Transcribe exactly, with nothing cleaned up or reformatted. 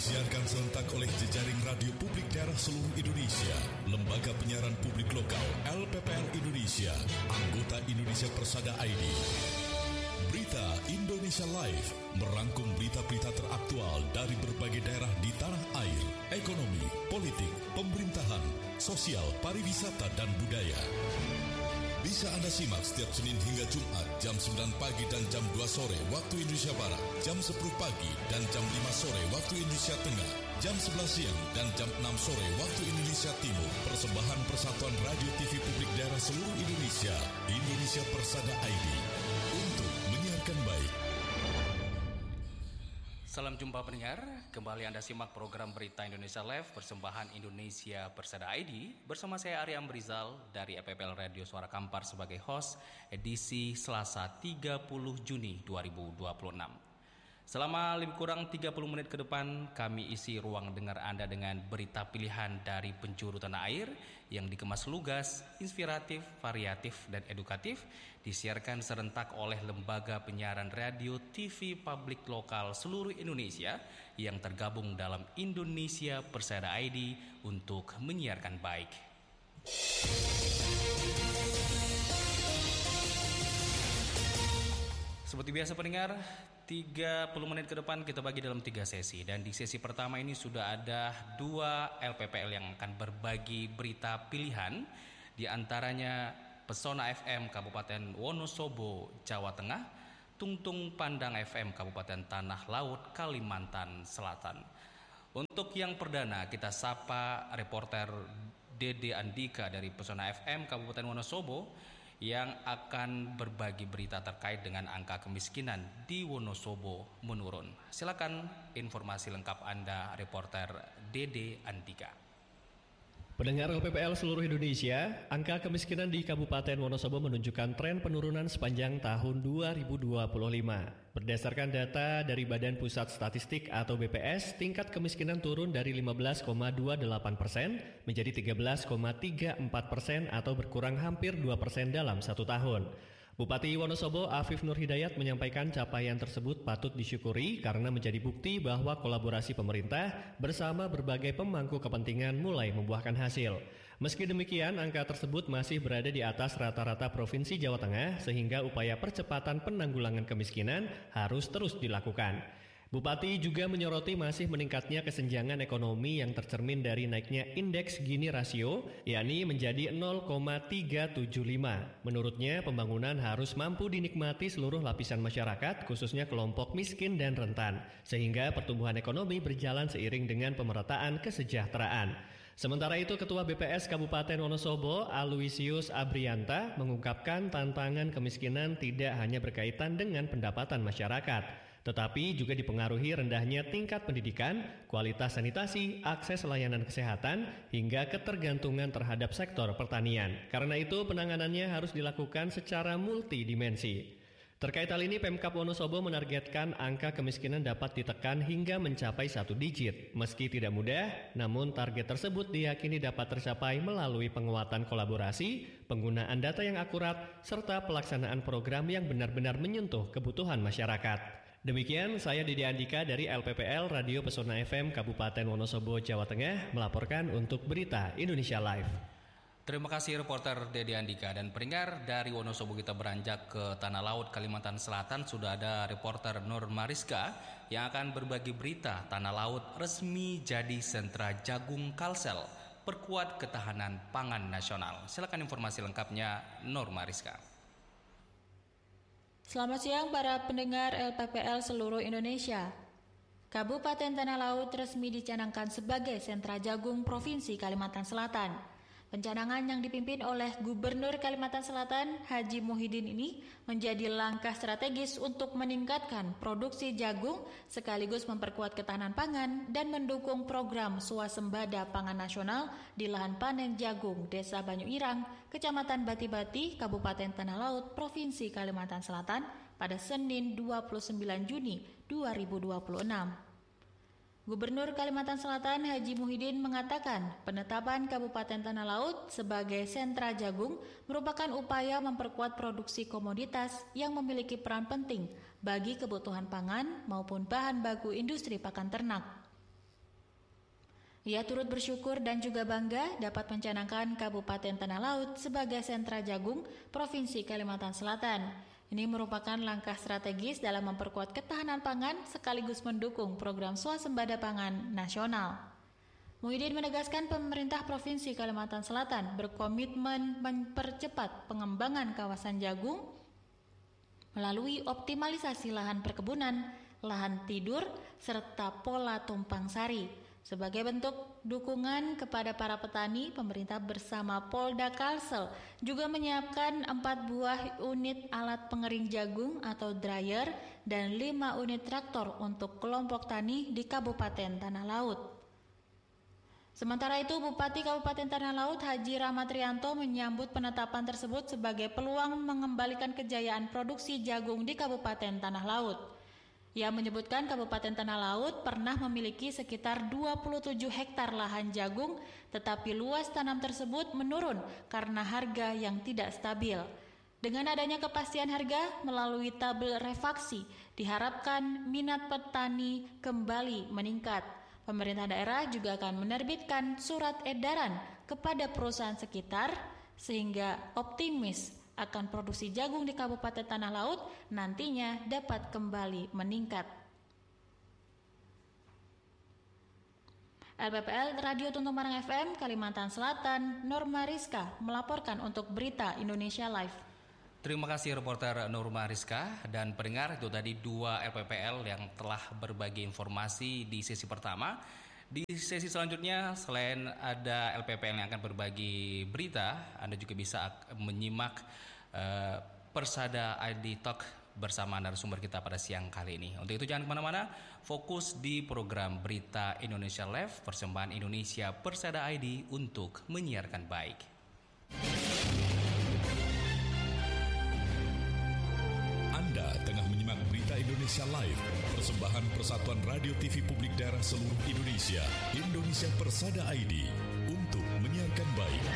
Disiarkan serentak oleh jejaring radio publik daerah seluruh Indonesia, Lembaga Penyiaran Publik Lokal L P P L Indonesia, anggota Indonesia Persada I D. Berita Indonesia Live merangkum berita-berita teraktual dari berbagai daerah di tanah air, ekonomi, politik, pemerintahan, sosial, pariwisata, dan budaya. Bisa Anda simak setiap Senin hingga Jumat jam sembilan pagi dan jam dua sore waktu Indonesia Barat, jam sepuluh pagi dan jam lima sore waktu Indonesia Tengah, jam sebelas siang dan jam enam sore waktu Indonesia Timur. Persembahan Persatuan Radio T V Publik Daerah seluruh Indonesia, Indonesia Persada I D, untuk menyiarkan baik. Salam jumpa pendengar, kembali Anda simak program Berita Indonesia Live persembahan Indonesia Persada I D bersama saya Arya Amrizal dari E P P L Radio Suara Kampar sebagai host edisi Selasa tiga puluh Juni dua ribu dua puluh enam. Selama lebih kurang tiga puluh menit ke depan kami isi ruang dengar Anda dengan berita pilihan dari penjuru tanah air yang dikemas lugas, inspiratif, variatif, dan edukatif, disiarkan serentak oleh Lembaga Penyiaran Radio T V Publik Lokal seluruh Indonesia yang tergabung dalam Indonesia Persada I D untuk menyiarkan baik. Seperti biasa pendengar, tiga puluh menit ke depan kita bagi dalam tiga sesi. Dan di sesi pertama ini sudah ada dua L P P L yang akan berbagi berita pilihan. Di antaranya Pesona F M Kabupaten Wonosobo, Jawa Tengah, Tungtung Pandang F M Kabupaten Tanah Laut, Kalimantan Selatan. Untuk yang perdana kita sapa reporter Dede Andika dari Pesona F M Kabupaten Wonosobo yang akan berbagi berita terkait dengan angka kemiskinan di Wonosobo menurun. Silakan informasi lengkap Anda, reporter Dede Andika. Pendengar L P P L seluruh Indonesia, angka kemiskinan di Kabupaten Wonosobo menunjukkan tren penurunan sepanjang tahun dua ribu dua puluh lima. Berdasarkan data dari Badan Pusat Statistik atau B P S, tingkat kemiskinan turun dari lima belas koma dua delapan persen menjadi tiga belas koma tiga empat persen atau berkurang hampir dua persen dalam satu tahun. Bupati Wonosobo Afif Nur Hidayat menyampaikan capaian tersebut patut disyukuri karena menjadi bukti bahwa kolaborasi pemerintah bersama berbagai pemangku kepentingan mulai membuahkan hasil. Meski demikian, angka tersebut masih berada di atas rata-rata Provinsi Jawa Tengah sehingga upaya percepatan penanggulangan kemiskinan harus terus dilakukan. Bupati juga menyoroti masih meningkatnya kesenjangan ekonomi yang tercermin dari naiknya indeks Gini rasio, yakni menjadi nol koma tiga tujuh lima. Menurutnya, pembangunan harus mampu dinikmati seluruh lapisan masyarakat, khususnya kelompok miskin dan rentan, sehingga pertumbuhan ekonomi berjalan seiring dengan pemerataan kesejahteraan. Sementara itu, Ketua B P S Kabupaten Wonosobo, Aloysius Abrianta, mengungkapkan tantangan kemiskinan tidak hanya berkaitan dengan pendapatan masyarakat, tetapi juga dipengaruhi rendahnya tingkat pendidikan, kualitas sanitasi, akses layanan kesehatan, hingga ketergantungan terhadap sektor pertanian. Karena itu, penanganannya harus dilakukan secara multidimensi. Terkait hal ini, Pemkab Wonosobo menargetkan angka kemiskinan dapat ditekan hingga mencapai satu digit. Meski tidak mudah, namun target tersebut diyakini dapat tercapai melalui penguatan kolaborasi, penggunaan data yang akurat, serta pelaksanaan program yang benar-benar menyentuh kebutuhan masyarakat. Demikian, saya Dede Andika dari L P P L Radio Pesona F M Kabupaten Wonosobo, Jawa Tengah melaporkan untuk Berita Indonesia Live. Terima kasih reporter Dede Andika. Dan pendengar, dari Wonosobo kita beranjak ke Tanah Laut, Kalimantan Selatan. Sudah ada reporter Nur Mariska yang akan berbagi berita Tanah Laut resmi jadi sentra jagung Kalsel, perkuat ketahanan pangan nasional. Silakan informasi lengkapnya, Nur Mariska. Selamat siang para pendengar L P P L seluruh Indonesia. Kabupaten Tanah Laut resmi dicanangkan sebagai sentra jagung Provinsi Kalimantan Selatan. Pencanangan yang dipimpin oleh Gubernur Kalimantan Selatan, Haji Muhyiddin ini menjadi langkah strategis untuk meningkatkan produksi jagung sekaligus memperkuat ketahanan pangan dan mendukung program swasembada pangan nasional di lahan panen jagung Desa Banyu Irang, Kecamatan Bati-Bati, Kabupaten Tanah Laut, Provinsi Kalimantan Selatan pada Senin dua puluh sembilan Juni dua ribu dua puluh enam. Gubernur Kalimantan Selatan Haji Muhyiddin mengatakan penetapan Kabupaten Tanah Laut sebagai sentra jagung merupakan upaya memperkuat produksi komoditas yang memiliki peran penting bagi kebutuhan pangan maupun bahan baku industri pakan ternak. Ia turut bersyukur dan juga bangga dapat mencanangkan Kabupaten Tanah Laut sebagai sentra jagung Provinsi Kalimantan Selatan. Ini merupakan langkah strategis dalam memperkuat ketahanan pangan sekaligus mendukung program swasembada pangan nasional. Muhyiddin menegaskan pemerintah Provinsi Kalimantan Selatan berkomitmen mempercepat pengembangan kawasan jagung melalui optimalisasi lahan perkebunan, lahan tidur, serta pola tumpang sari. Sebagai bentuk dukungan kepada para petani, pemerintah bersama Polda Kalsel juga menyiapkan empat buah unit alat pengering jagung atau dryer dan lima unit traktor untuk kelompok tani di Kabupaten Tanah Laut. Sementara itu, Bupati Kabupaten Tanah Laut Haji Rahmat Rianto menyambut penetapan tersebut sebagai peluang mengembalikan kejayaan produksi jagung di Kabupaten Tanah Laut. Ia menyebutkan Kabupaten Tanah Laut pernah memiliki sekitar dua puluh tujuh hektar lahan jagung, tetapi luas tanam tersebut menurun karena harga yang tidak stabil. Dengan adanya kepastian harga melalui tabel refaksi, diharapkan minat petani kembali meningkat. Pemerintah daerah juga akan menerbitkan surat edaran kepada perusahaan sekitar sehingga optimis akan produksi jagung di Kabupaten Tanah Laut nantinya dapat kembali meningkat. L P P L Radio Tuntung Marang F M Kalimantan Selatan, Norma Rizka melaporkan untuk Berita Indonesia Live. Terima kasih reporter Norma Rizka. Dan pendengar, itu tadi dua L P P L yang telah berbagi informasi di sesi pertama. Di sesi selanjutnya, selain ada L P P L yang akan berbagi berita, Anda juga bisa menyimak uh, Persada I D Talk bersama narasumber kita pada siang kali ini. Untuk itu jangan kemana-mana, fokus di program Berita Indonesia Live, persembahan Indonesia Persada I D untuk menyiarkan baik. Anda tengah menyimak Berita Indonesia Live, persembahan Persatuan Radio T V Publik Daerah seluruh Indonesia, Indonesia Persada I D, untuk menyiarkan baik.